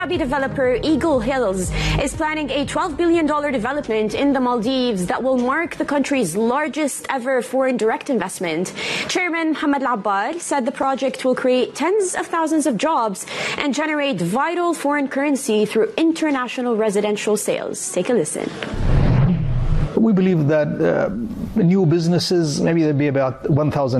Developer Eagle Hills is planning a $12 billion development in the Maldives that will mark the country's largest ever foreign direct investment. Chairman Mohammed Al-Abbar said the project will create tens of thousands of jobs and generate vital foreign currency through international residential sales. Take a listen. We believe that new businesses, maybe there'll be about 1,000